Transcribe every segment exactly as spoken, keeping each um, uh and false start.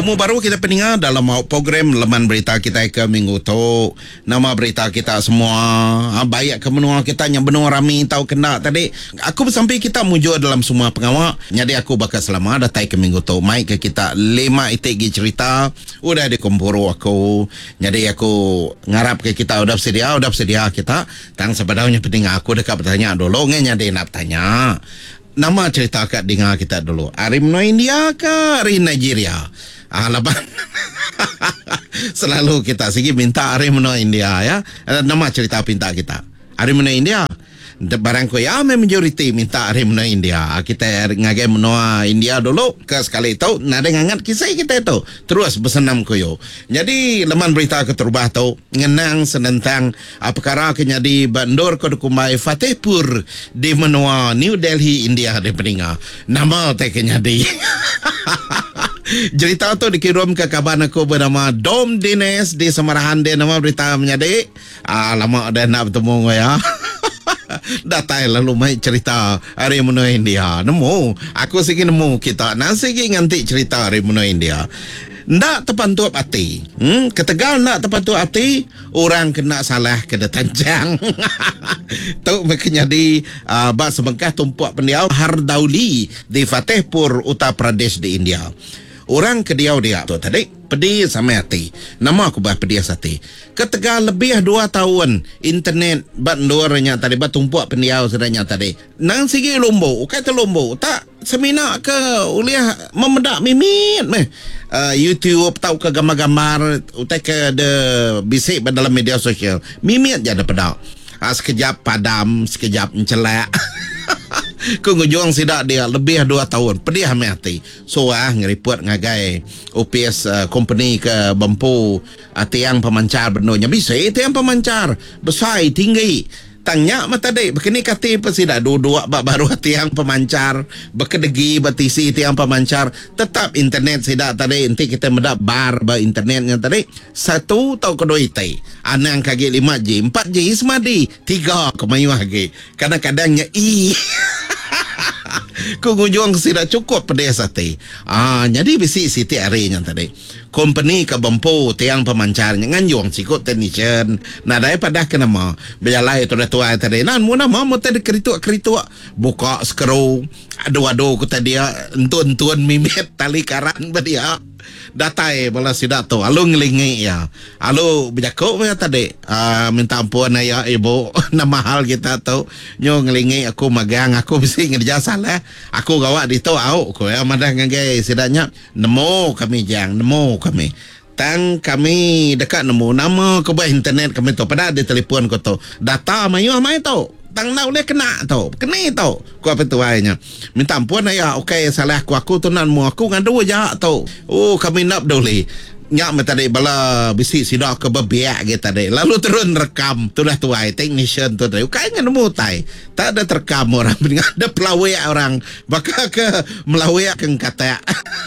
Temu baru kita pendengar dalam program Laman Berita kita ke minggu tu. Nama berita kita semua ha, baik ke menua kita yang benua rami tahu kena tadi. Aku sampai kita mujur dalam semua pengawak. Jadi aku bakal selama datang ke minggu tu. Mai ke kita lima itik gi cerita. Udah di komporo aku. Jadi aku ngarap ke kita udah sedia, udah sedia kita. Tang sebadaunya pendengar aku dekat bertanya dulu. Ngenya dia nak tanya. Nama cerita kat dengar kita dulu. Ari menua India ke Ari Nigeria? Ah, laban. Selalu kita segi minta hari menua India ya. Nama cerita pinta kita. Hari menua India. Barang ko ya majoriti minta hari menua India. Kita ngagai menua India dulu ke sekali itu nada ngangat kisah kita itu. Terus bersenam koyo. Jadi laman berita keterubah tu ngenang senentang perkara kenyadi bandar Kodukumai Fatehpur di menua New Delhi India di peninga. Nama teh kenyadi. Cerita tu dikirim ke kabar aku bernama Dom Dines di Semarahan dia nama berita menjadi ah, lama dah nak bertemu ya. Datai lalu mai cerita hari menua India. Nemu aku segi nemu kita nasi segi nganti cerita hari menua India. Ndak terpantup hati. Hmm, ketegal ndak terpantup hati, orang kena salah kena tanjang. Tu makanya di uh, bak sebengkah tumpuak pendiau Hardauli di Fatehpur, Uttar Pradesh di India. Orang ke dia dia tu tadi pedih sama hati. Nama aku bah pedih hati. Ketika lebih dua tahun internet bat luarnya tadi bat tumpuak pendiau sedanya tadi. Nang sigi lombo, ukai tu lombo tak semina ke uliah memedak mimit meh. Uh, YouTube tahu ke gambar-gambar utai ke de bisik dalam media sosial. Mimit je ada pedak. Uh, sekejap padam, sekejap mencelak. Kungujung sidak dia lebih dua tahun pedih hame hati. So ah ngeriput ngagai O P S uh, company ke Bampu uh, tiang pemancar benarnya bisa tiang pemancar besar tinggi. Tanya mata dek begini kata pasida dua-dua bak baru tiang pemancar bekedegi batisi tiang pemancar tetap internet sidak tadi nanti kita mendak bar ba internetnya tadi satu tau kedua itai anang kaki lima G empat G semadi tiga kemayuh lagi kadang-kadangnya i kungujung tidak cukup pedih sate. Ah, jadi bisi siti arinya tadi. Company ke Bampu tiang pemancarnya nganjung sikut technician. Nah daripada kenama berjalan itu dah tua tadi. Nan mu nama mu tadi kerituk-kerituk buka skru. Aduh-aduh ku tadi entun-entun mimit tali karan bedia. Datai bola sidak tu alu ngelingi ya alu berjakuk ya tadi uh, minta ampun ya ibu nama hal kita tu nyo ngelingi aku magang aku mesti ngerja salah aku gawak di tu au ko ya madah ngagai sidaknya nemu kami jang nemu kami tang kami dekat nemu nama ke bah internet kami tu pada di telefon ko tu data mayu mai tu tang nak boleh kena tau kena tau ku apa tu ayahnya minta ampun ya okey salah aku aku tu nan mu aku ngadu aja tau oh kami nak boleh nyak mata dek bala bisi sidak ke bebiak gitu tadi lalu turun rekam tu dah tuai technician tu tadi kayaknya nemu tai tak ada terekam orang ada pelawak orang bakal ke melawak ke kata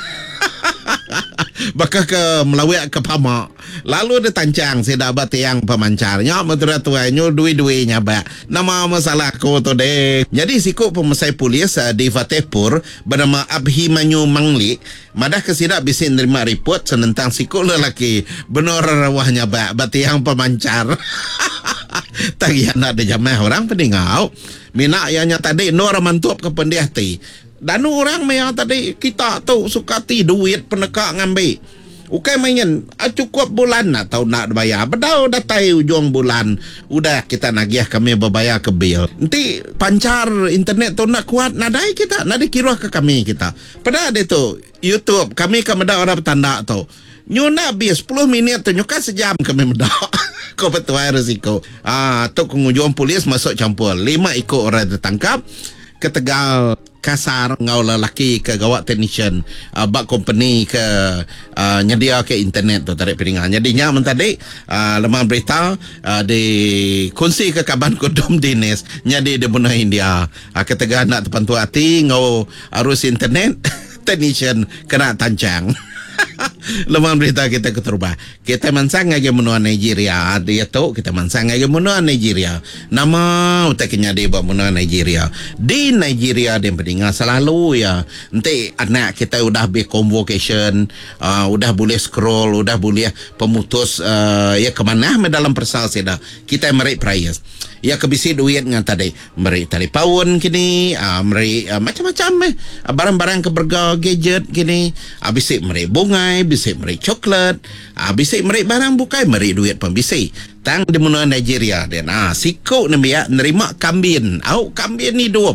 bakal ke melawak ke pamak lalu dia tancang saya dah bat yang pemancarnya menurut tuanya dui-duinya ba nama masalah ko tu deh jadi siku pemasai polis uh, di Fatehpur bernama Abhimanyu Mangli madah kesidak bisa nerima report tentang siku lelaki benar rawahnya ba bat yang pemancar tagihan ada jamah orang peningau mina ianya tadi nur mantup ke pendiahti dan orang yang tadi kita tu suka ti duit penekak ngambil. Ukai main cukup bulan atau nak bayar. Bedau datai ujung bulan. Udah kita nagiah kami berbayar ke bil. Nanti pancar internet tu nak kuat nadai kita. Nadai kira ke kami kita. Pada ada tu YouTube kami ke medak orang bertanda tu. Nyuna bis sepuluh minit tu nyuka sejam kami medak. Kau betuai risiko. Ah tu kungujung polis masuk campur. Lima ikut orang tertangkap. Ke Tegal kasar ngau lelaki ke gawat technician uh, bak company ke uh, nyedia ke internet tu tarik piringan jadinya mentadi uh, lemah berita uh, di kongsi ke kaban Dom Dines nyadi di benua India uh, ketegangan nak terpantu hati ngau arus internet technician kena tancang Lemah berita kita keterubah. Kita mansang ngage menua Nigeria. Dia tahu kita mansang ngage menua Nigeria. Nama utaknya dia buat menua Nigeria. Di Nigeria dia pendengar selalu ya. Nanti anak kita udah be convocation, uh, udah boleh scroll, udah boleh pemutus uh, ya kemana dalam persal seda. Kita merik price. Ya kebisi duit dengan tadi merik tali pawon kini, uh, merik uh, macam-macam eh. Uh, barang-barang keberga gadget kini. Uh, bisik merik bungai, bisik merik coklat, uh, bisik merik barang bukai, merik duit pembisik. Tang di menua Nigeria dan ah siko nembia nerima kambin. Au kambin ni dua.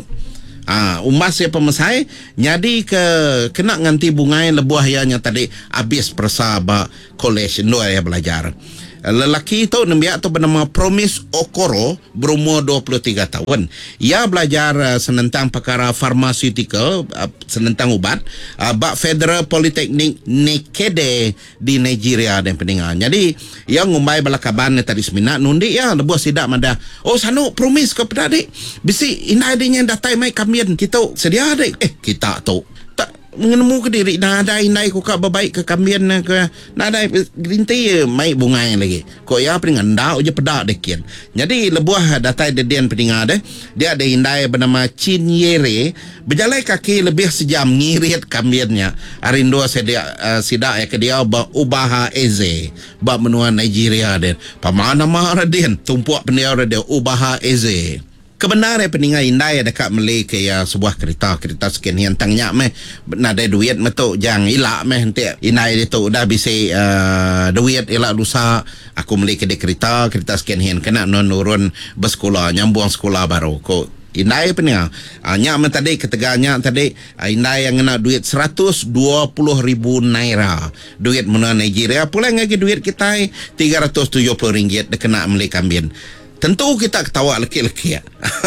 Ah umas ya pemesai nyadi ke kena nganti bungai lebuah yang tadi habis persaba college no ya belajar. Lelaki itu nembia tu bernama Promise Okoro berumur dua puluh tiga tahun. Ia belajar uh, senentang perkara pharmaceutical, uh, senentang ubat, uh, bak Federal Polytechnic Nekede di Nigeria dan pendengar. Jadi ia ngumbai balakaban tadi semina nundi ya lebuh sidak mada. Oh sanu promise ke pada adik. Bisi inai dinya datai mai kamian kita sedia adik. Eh kita tu mengenemu ke diri nada inai ko ka babaik ke kambian na ke nada gerinti mai bungai lagi ko ya peringan dah je pedak dekian. Jadi lebuah datai dedian pendengar deh dia ada indai bernama Chinyere berjalan kaki lebih sejam ngirit kambiannya arindo sedia uh, sidak ya ke dia ubaha eze bab menua Nigeria den pamana mah radin tumpuak pendia dia ubaha eze. Kebenaran peninggal indai dekat Malaysia ya sebuah kereta kereta sekian yang tangnya meh nada duit metu jang ilak meh nanti indai itu udah bisa uh, duit ilak lusa aku beli ke kereta kereta sekian yang kena non urun bersekolah nyambung sekolah baru ko indai peninggal uh, nyak meh tadi keteganya tadi uh, indai yang kena duit seratus dua puluh ribu naira duit menua Nigeria pulang lagi duit kita tiga ratus tujuh puluh ringgit dia kena beli kambing. Tentu kita ketawa leki-leki ya.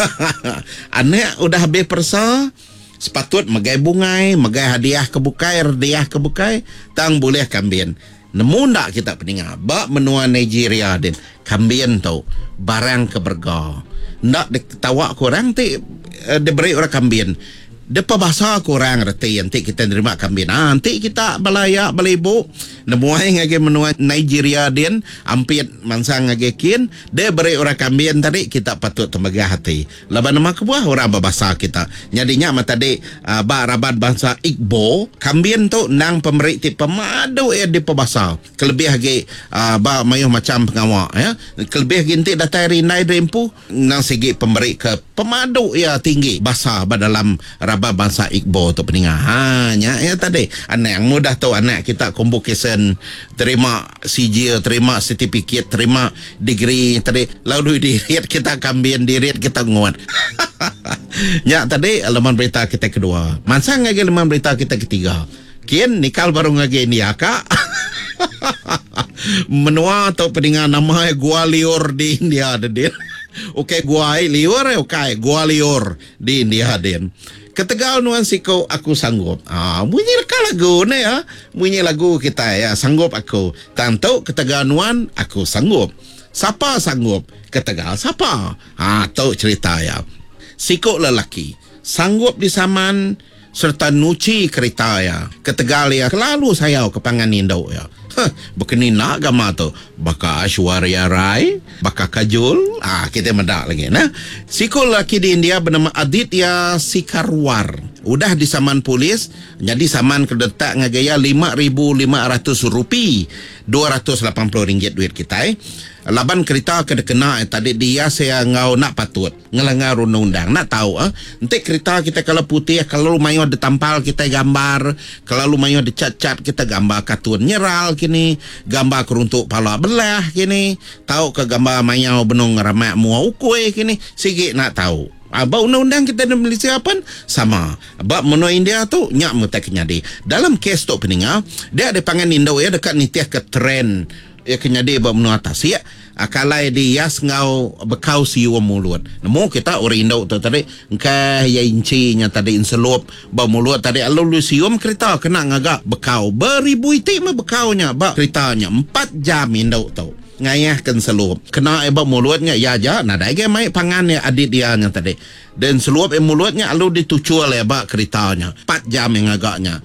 Anak udah habis persa, sepatut megai bungai, megai hadiah kebukai, hadiah kebukai, tang boleh kambing. Nemu ndak kita pendengar, bak menua Nigeria din, kambing tu barang keberga. Ndak diketawa korang ti uh, diberi orang kambing. Depa bahasa kurang reti nanti kita nerima kambing. Ah, nanti kita balaya balibu nemuai ngage menua Nigeria din ampit mansang ngage kin de beri orang kambing tadi kita patut temegah hati. Laban nama kebuah orang bahasa kita. Nyadinya mah tadi uh, ba rabat bahasa Igbo kambing tu nang pemberi ti pemadu ya di bahasa. Kelebih lagi uh, ba mayuh macam pengawak ya. Kelebih ginti datai rinai rempu nang segi pemberi ke pemadu ya tinggi bahasa ba dalam rabat bahasa Igbo tu pendengar. Ha nya ya tadi anak yang mudah tu anak kita convocation terima sijil, terima sertifikat, terima degree tadi lalu diriat kita kambing diriat kita nguat. Ya tadi laman berita kita kedua. Mansang lagi laman berita kita ketiga. Kian nikal baru lagi ni akak. Menua atau pendengar nama Gwalior di India ada dia. Okey Gwalior okey Gwalior di India den. Ketegal nuan siko aku sanggup. Ah, bunyi reka lagu ni ya. Bunyi lagu kita ya, sanggup aku. Tantu ketegal nuan aku sanggup. Siapa sanggup? Ketegal siapa? Ah, tahu cerita ya. Siko lelaki sanggup di saman serta nuci kereta ya. Ketegal ya, selalu saya kepangan Indo ya. Huh, begini nak gama tu baka Aishwarya Rai, baka Kajol, ah kita medak lagi nah. Sikul laki di India bernama Aditya Sikarwar. Udah di saman polis, jadi saman kedetak ngagaya lima ribu lima ratus rupiah, dua ratus lapan puluh ringgit duit kita eh. Laban kereta kena kena eh, tadi dia saya ngau nak patut ngelanggar undang-undang nak tahu ah. Eh? Nanti kereta kita kalau putih kalau lumayan ada tampal kita gambar, kalau lumayan ada cat-cat kita gambar kartun nyeral kini, gambar keruntuk pala belah kini, tahu ke gambar mayau benung ramak mua ukui kini, sigi nak tahu. Abang undang-undang kita di Malaysia apa sama. Abang menua India tu nyak mutaknya di. Dalam kes tu peninggal, dia ada pangan Indo ya dekat nitiah ke trend ya kenyadi abang menua atas ya. Akalai di yas ngau bekau siwa mulut. Nemu kita orang Indo tu tadi engkau ya incinya tadi inselup bau mulut tadi lalu sium kereta kena ngagak bekau beribu iti mah bekaunya bak keretanya empat jam Indo tu. Ngayah kan selup kena ebak mulutnya ya aja nah dah mai pangannya adik dia nya tadi dan selup e mulutnya lalu ditucul ebak keretanya empat jam yang agaknya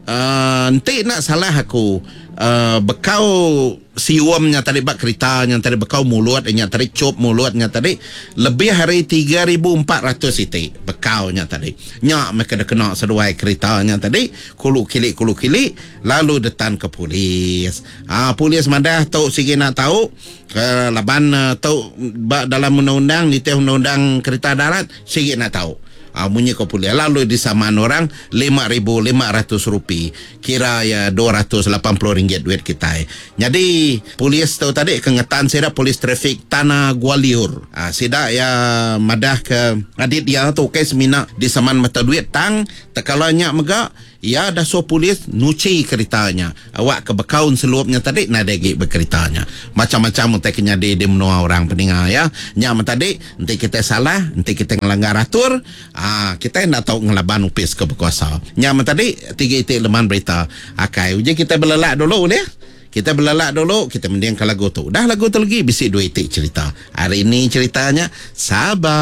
uh, nanti nak salah aku uh, bekau siwamnya tadi bak keritanya tadi bekau mulutnya tadi cop mulutnya tadi lebih hari tiga ribu empat ratus itu bekaunya tadi nyak mereka dah kena sesuai keritanya tadi kulu kili kulu kili lalu datang ke polis. Ah polis madah tahu sigi nak tahu ke laban uh, tahu dalam undang-undang di undang-undang kereta darat sigi nak tahu. Ah, bunyi kau pulih lalu disamaan orang lima ribu lima ratus rupiah kira ya dua ratus lapan puluh ringgit duit kita. Jadi polis tahu tadi kengetan sida polis trafik Tanah Gwalior. Ah, sida ya madah ke adit dia tu kes mina disamaan mata duit tang tekalanya mega ya dah so polis nuci keritanya awak ke bekaun selupnya tadi nadegi berkeritanya macam-macam uteknya di di menua orang peninggal ya nyam tadi nanti kita salah nanti kita ngelanggar atur ah kita nak tahu ngelaban upis ke berkuasa nyam tadi tiga itu leman berita akai uji kita belelak dulu deh kita belelak dulu kita mending ke lagu tu dah lagu tu lagi bisi dua itik cerita hari ini ceritanya sabar.